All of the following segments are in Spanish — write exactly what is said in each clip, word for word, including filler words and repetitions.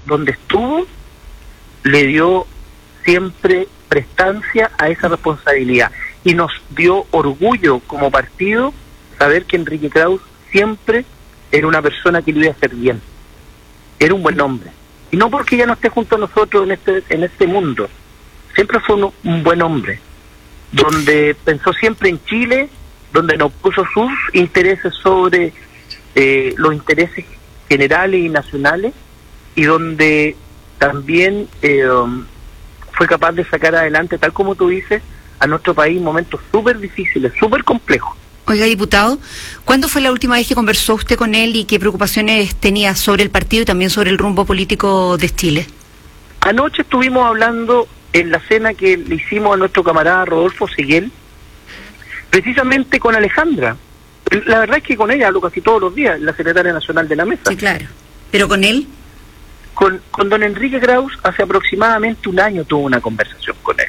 donde estuvo, le dio siempre prestancia a esa responsabilidad y nos dio orgullo como partido saber que Enrique Kraus siempre era una persona que lo iba a hacer bien, era un buen hombre, y no porque ya no esté junto a nosotros en este en este mundo, siempre fue un, un buen hombre, donde pensó siempre en Chile, donde nos puso sus intereses sobre eh, los intereses generales y nacionales, y donde también eh, um, fue capaz de sacar adelante, tal como tú dices, a nuestro país en momentos súper difíciles, súper complejos. Oiga, diputado, ¿cuándo fue la última vez que conversó usted con él y qué preocupaciones tenía sobre el partido y también sobre el rumbo político de Chile? Anoche estuvimos hablando en la cena que le hicimos a nuestro camarada Rodolfo Seguel, precisamente con Alejandra. La verdad es que con ella hablo casi todos los días, la secretaria nacional de la mesa. Sí, claro. ¿Pero con él? Con, con don Enrique Kraus hace aproximadamente un año tuve una conversación con él.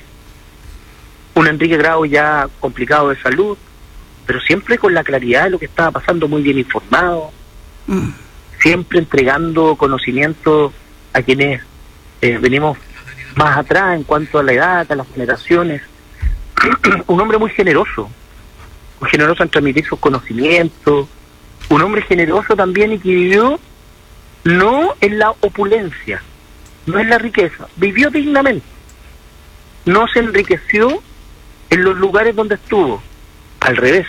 Un Enrique Kraus ya complicado de salud, pero siempre con la claridad de lo que estaba pasando, muy bien informado, mm. siempre entregando conocimiento a quienes eh, venimos más atrás en cuanto a la edad, a las generaciones. Un hombre muy generoso, muy generoso en transmitir sus conocimientos, un hombre generoso también y que vivió no en la opulencia, no en la riqueza, vivió dignamente, no se enriqueció en los lugares donde estuvo, al revés.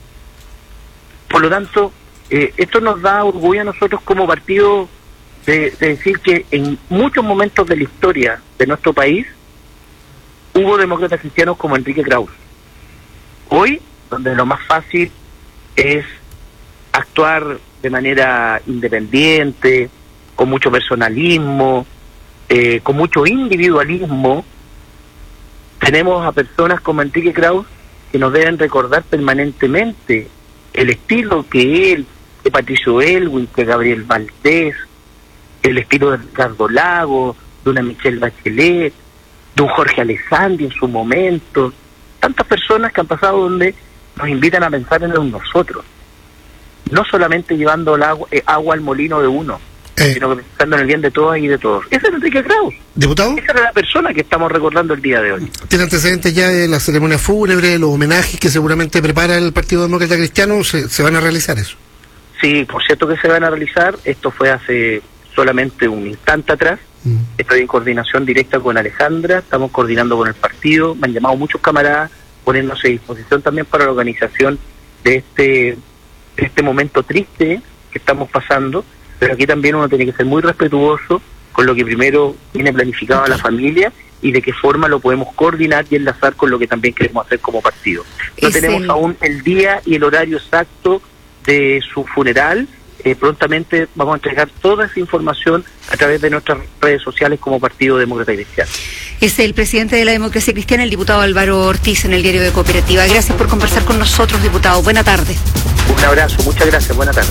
Por lo tanto, eh, esto nos da orgullo a nosotros como partido de, de decir que en muchos momentos de la historia de nuestro país hubo demócratas cristianos como Enrique Kraus. Hoy, donde lo más fácil es actuar de manera independiente, con mucho personalismo, eh, con mucho individualismo, tenemos a personas como Enrique Kraus que nos deben recordar permanentemente el estilo que él, de Patricio Elwin, que Gabriel Valdés, el estilo de Ricardo Lagos, de una Michelle Bachelet, de un Jorge Alessandri en su momento, tantas personas que han pasado donde nos invitan a pensar en nosotros, no solamente llevando el agua, eh, agua al molino de uno, eh. sino que pensando en el bien de todas y de todos. Ese es Enrique Kraus. ¿Diputado? Esa era la persona que estamos recordando el día de hoy. ¿Tiene antecedentes ya de la ceremonia fúnebre, los homenajes que seguramente prepara el Partido Demócrata Cristiano? ¿Se, se van a realizar eso? Sí, por cierto que se van a realizar. Esto fue hace solamente un instante atrás. Mm. Estoy en coordinación directa con Alejandra, estamos coordinando con el partido, me han llamado muchos camaradas poniéndose a disposición también para la organización de este, de este momento triste que estamos pasando, pero aquí también uno tiene que ser muy respetuoso con lo que primero tiene planificado a la familia y de qué forma lo podemos coordinar y enlazar con lo que también queremos hacer como partido. No es tenemos el... aún el día y el horario exacto de su funeral. Eh, prontamente vamos a entregar toda esa información a través de nuestras redes sociales como Partido Demócrata Cristiano. Es el presidente de la Democracia Cristiana, el diputado Álvaro Ortiz, en el Diario de Cooperativa. Gracias por conversar con nosotros, diputado. Buena tarde. Un abrazo, muchas gracias, buena tarde.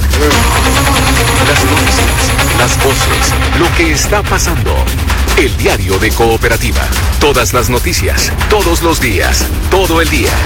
Las noticias, las voces, lo que está pasando. El Diario de Cooperativa. Todas las noticias, todos los días, todo el día.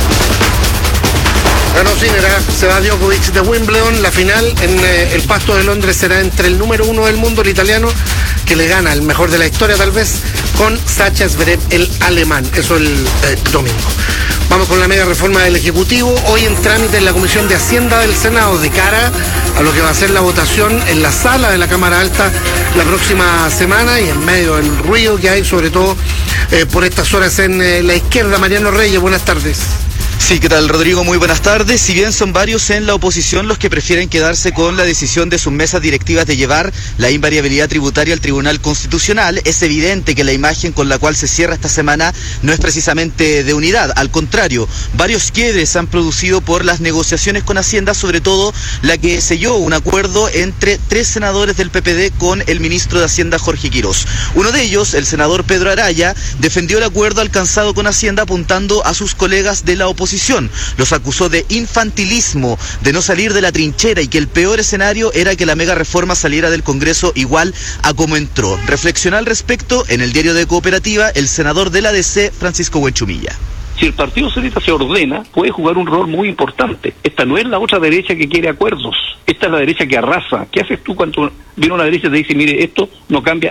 Bueno, Sinera, se va Djokovic de Wimbledon. La final en eh, el Pasto de Londres será entre el número uno del mundo, el italiano, que le gana el mejor de la historia tal vez, con Sacha Zverev, el alemán. Eso el eh, domingo. Vamos con la mega reforma del Ejecutivo. Hoy en trámite en la Comisión de Hacienda del Senado, de cara a lo que va a ser la votación en la sala de la Cámara Alta la próxima semana, y en medio del ruido que hay, sobre todo eh, por estas horas en eh, la izquierda. Mariano Reyes, buenas tardes. Sí, ¿qué tal, Rodrigo? Muy buenas tardes. Si bien son varios en la oposición los que prefieren quedarse con la decisión de sus mesas directivas de llevar la invariabilidad tributaria al Tribunal Constitucional, es evidente que la imagen con la cual se cierra esta semana no es precisamente de unidad. Al contrario, varios quiebres se han producido por las negociaciones con Hacienda, sobre todo la que selló un acuerdo entre tres senadores del P P D con el ministro de Hacienda, Jorge Quirós. Uno de ellos, el senador Pedro Araya, defendió el acuerdo alcanzado con Hacienda apuntando a sus colegas de la oposición. Los acusó de infantilismo, de no salir de la trinchera, y que el peor escenario era que la mega reforma saliera del Congreso igual a como entró. Reflexionó al respecto en el Diario de Cooperativa el senador de la D C, Francisco Buenchumilla. Si el Partido Socialista se ordena, puede jugar un rol muy importante. Esta no es la otra derecha que quiere acuerdos. Esta es la derecha que arrasa. ¿Qué haces tú cuando viene una derecha y te dice, mire, esto no cambia